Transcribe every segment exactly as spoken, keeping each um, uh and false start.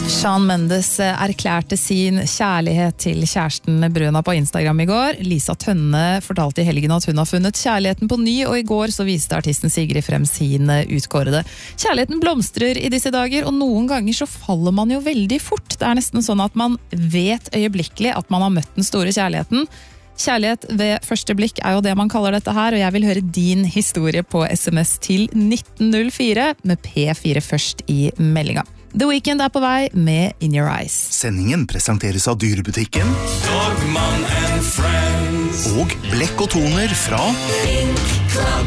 Shawn Mendes erklærte sin kjærlighet til kjæresten Bruna på Instagram i går. Lisa Tønne fortalte i helgen at hun har funnet kjærligheten på ny, og i går så viste artisten Sigrid frem sin utkårede. Kjærligheten blomstrer i disse dager, og noen ganger så faller man jo veldig fort. Det er nesten sånn at man vet øyeblikkelig at man har møtt den store kjærligheten. Kjærlighet ved første blikk er jo det man kaller dette her, og jeg vil høre din historie på sms til nitten null fire med P fire først i meldinga. The Weeknd er på vei med In Your Eyes. Sendingen presenteres av dyrebutikken Dogman and Friends og Blekk og Toner fra Pink Club.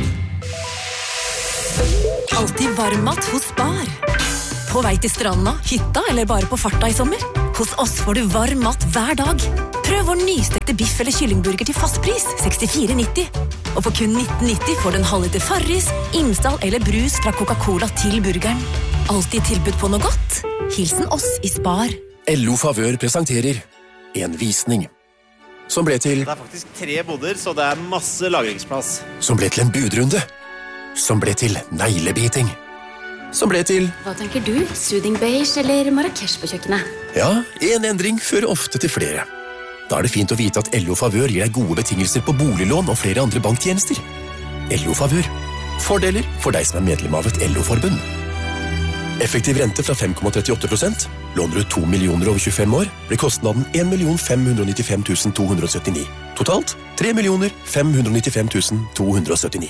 Alltid varmmat hos Spar. På vei til stranda, hytta eller bare på farta i sommer. Hos oss får du varm mat hver dag. Prøv vår nystekte biff eller kyllingburger til fast pris, sekstifire nitti. Og for kun nitten nitti får du en halv liter Farris, Imsdal eller brus fra Coca-Cola til burgeren. Alltid tilbud på noe godt. Hilsen oss i Spar. L O Favør presenterer en visning. Som ble til... Det er faktisk tre boder, så det er masse lagringsplass. Som ble til en budrunde. Som ble til neglebiting. Som ble til... Hva tenker du? Soothing beige eller Marrakesh på kjøkkenet? Ja, en endring fører ofte til flere. Da er det fint å vite at L O Favør gir deg gode betingelser på boliglån og flere andre banktjenester. L O Favør. Fordeler for deg som er medlem av et L O-forbund. Effektiv rente fra fem komma trettiåtte prosent. Låner du to millioner over tjuefem år, blir kostnaden en million fem hundre nittifem tusen to hundre syttini. Totalt tre millioner fem hundre nittifem tusen to hundre syttini.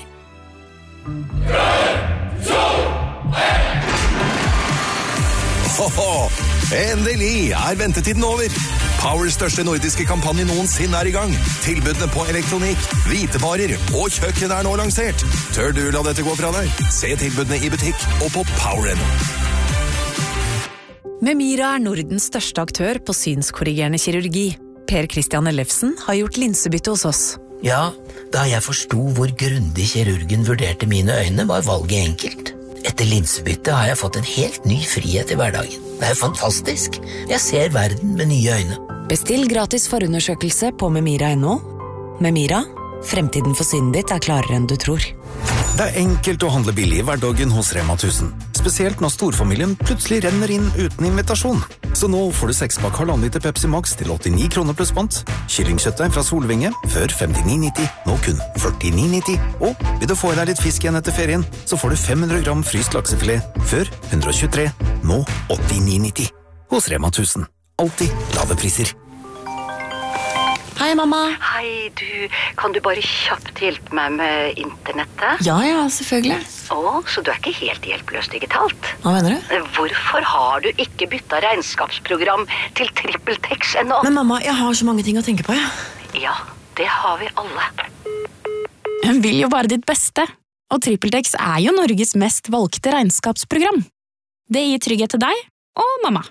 Hoho! Endelig er ventetiden over. Powers største nordiske kampanje noensinne er i gang. Tilbudene på elektronikk, hvitevarer og kjøkken er nå lansert. Tør du la dette gå fra deg? Se tilbudene i butikk og på Power punkt no. Memira er Nordens største aktør på synskorrigerende kirurgi. Per Christian Ellefsen har gjort linsebytte hos oss. Ja, da jeg forsto hvor grundig kirurgen vurderte mine øyne, var valget enkelt. Etter linsebytte har jeg fått en helt ny frihet i hverdagen. Det er jo fantastisk. Jeg ser verden med nye øyne. Bestill gratis forundersøkelse på memira punktum no. Memira, fremtiden for synet ditt er klarere enn du tror. Det er enkelt å handle billig i hverdagen hos Rema tusen. Spesielt når storfamilien plutselig renner inn uten invitasjon. Så nå får du sekspakk halvannen liter Pepsi Max til åttini kroner pluss pant. Kyllingkjøttdeig fra Solvinge før femtini nitti, nå kun førtini nitti. Og vil du få deg litt fisk igjen etter ferien, så får du fem hundre gram fryst laksefilet før hundre tjuetre, nå åttini nitti. Hos Rema tusen. Alltid lave priser. Hei, mamma. Hei, du. Kan du bare kjapt hjelpe meg med internettet? Ja, ja, selvfølgelig. Å, så du er ikke helt hjelpeløs digitalt? Hva mener du? Hvorfor har du ikke byttet regnskapsprogram til TrippelTex ennå? Men mamma, jeg har så mange ting å tenke på, ja. Ja, det har vi alle. Hun vil jo bare ditt beste. Og TrippelTex er jo Norges mest valgte regnskapsprogram. Det gir trygghet til deg og mamma.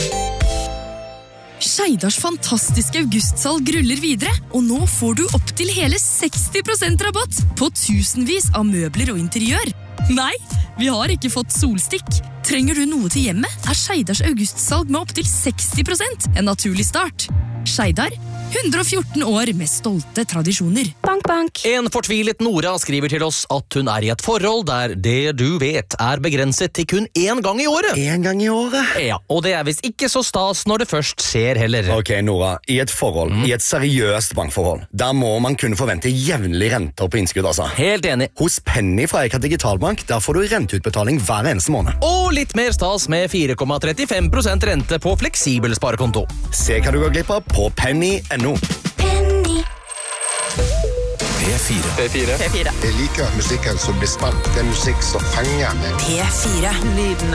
Skeidars fantastiske augustsalg ruller videre, og nå får du opp til hele seksti prosent rabatt på tusenvis av møbler og interiør. Nei, vi har ikke fått solstikk. Trenger du noe til hjemmet, er Skeidars augustsalg med opp til seksti prosent en naturlig start. Skeidar, hundre og fjorten år med stolte tradisjoner. Bank, bank. En fortvilet Nora skriver til oss at hun er i et forhold der det du vet er begrenset til kun én gang i året. En gang i året? Ja, og det er visst ikke så stas når det først skjer heller. Ok, Nora, i et forhold, mm. i et seriøst bankforhold, der må man kunne forvente jevnlig renter på innskudd, altså. Helt enig. Hos Penny fra Eika Digitalbank, der får du renteutbetaling hver eneste måned. Og litt mer stas med fire komma trettifem prosent rente på fleksibel sparekonto. Se hva du går glipp av på penny punktum no. Penny. P fire. P fire. P fire. Jeg liker musikken som blir spilt. Det er musikk som fenger meg. P fire. Lyden